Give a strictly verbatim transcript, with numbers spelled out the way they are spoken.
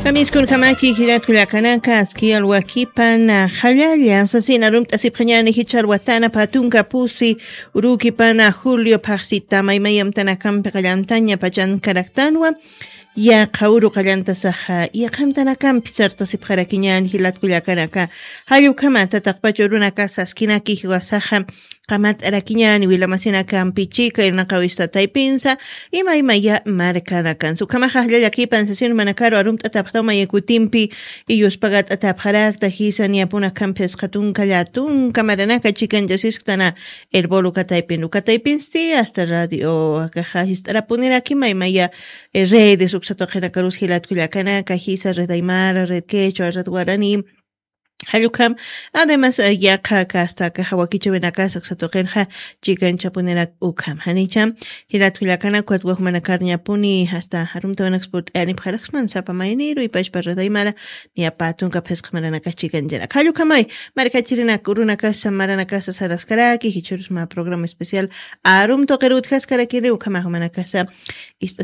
Kamiskun kamaki hirat kulakanaka aski alwakipan khallalla sasina rumta sipkhanyani hichar watana patunka pusi uruki pana Julio paxita maymayam tanakam peqallantaña pachan karaktanwa ya qawru qallanta saha ya qamtanakam pisarta sipkharakiñan hilat kulakanaka hayu kama tataqpachurunaka saskinaki hiwasaha qamat arakiñani wilamasinakan pichika irnaqawista taypinsa ima ima ya markanakan su kama khallalla kipan session manakaro arumta taphtama yakutimpi iyus pagat atapharakta hisan yapuna kampes khatun kallatun kamaranaka chikan jasiskana erbolu kataypinu kataypinsti hasta radio akaja histara punira kima ima ya redes uksatoqena karus hilat kullakana kahisa red aymara red quechua red guarani Halukam, además ya kaka hasta que hawakiche benaka saxatokenja chicken chapunera ukam hanicham hilatulakana kwatwak manakarnya puni hasta harumta export ani pharaxman sapa mainiro y paish paradaimara ni apatun ka pesqmanana ka chicken jera halukamai markachirina kuruna ka samarana ka saraskaraki hichurus ma programa especial arum to kerut khaskaraki ukama manaka sa